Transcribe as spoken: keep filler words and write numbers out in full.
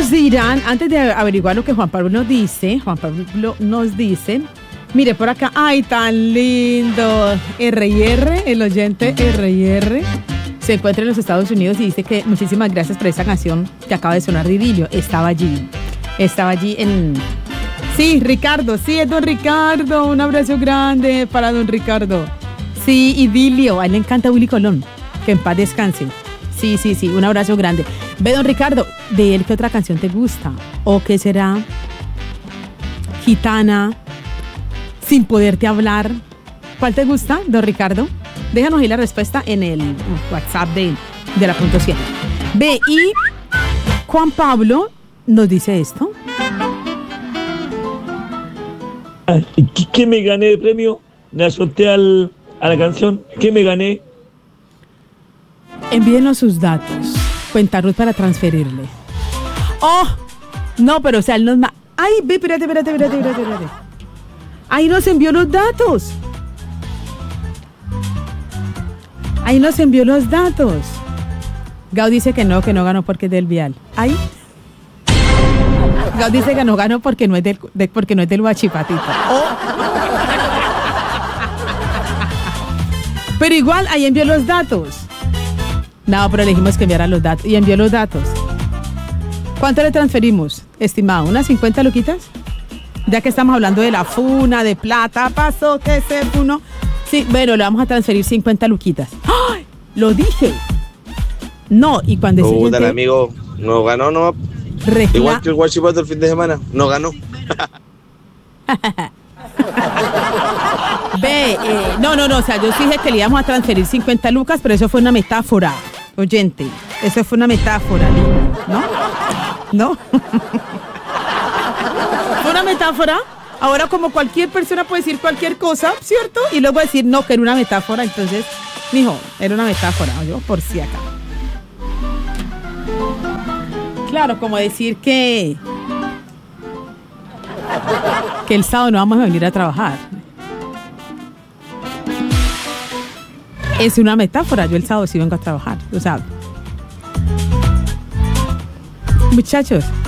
nos dirán, antes de averiguar lo que Juan Pablo nos dice, Juan Pablo nos dice, mire por acá, ay, tan lindo, R y R, el oyente R y R, se encuentra en los Estados Unidos y dice que muchísimas gracias por esa canción que acaba de sonar de Idilio. Estaba allí, estaba allí en... Sí, Ricardo, sí, es don Ricardo, un abrazo grande para don Ricardo. Sí, Idilio, a él le encanta Willy Colón, que en paz descanse. Sí, sí, sí, un abrazo grande. Ve, don Ricardo, ¿de él qué otra canción te gusta? ¿O qué será? Gitana, Sin Poderte Hablar. ¿Cuál te gusta, don Ricardo? Déjanos ahí la respuesta en el WhatsApp de, de la punto siete. Ve, y Juan Pablo nos dice esto. ¿Qué, qué me gané de premio? Me azoté al, a la canción. ¿Qué me gané? Envíenos sus datos. Cuenta Ruth para transferirle. ¡Oh! No, pero o sea, él nos... Ma- ¡Ay, ve, espérate, espérate, espérate, espérate, espérate! ¡Ahí nos envió los datos! ¡Ahí nos envió los datos! Gau dice que no, que no ganó porque es del Vial. ¡Ay! Gau dice que no ganó porque no es del, de, porque no es del Huachipatito. ¡Oh! Pero igual, ahí envió los datos. No, pero le dijimos que enviara los datos. Y envió los datos. ¿Cuánto le transferimos, estimado? ¿Unas cincuenta luquitas? Ya que estamos hablando de la funa, de plata, pasó que se funó. Sí, bueno, le vamos a transferir cincuenta luquitas. ¡Ay! Lo dije. No, y cuando... No, siguiente... tal amigo, no ganó, no. Regla... Igual que el Huachipato el fin de semana, no ganó. Ve, eh, no, no, no, o sea, yo sí dije que le íbamos a transferir cincuenta lucas, pero eso fue una metáfora, oyente. Eso fue una metáfora, ¿no? ¿No? Fue una metáfora. Ahora, como cualquier persona puede decir cualquier cosa, ¿cierto? Y luego decir, no, que era una metáfora. Entonces, mijo, era una metáfora, yo por si acá. Claro, como decir que... que el sábado no vamos a venir a trabajar. Es una metáfora, yo el sábado sí vengo a trabajar, lo sabes. Muchachos,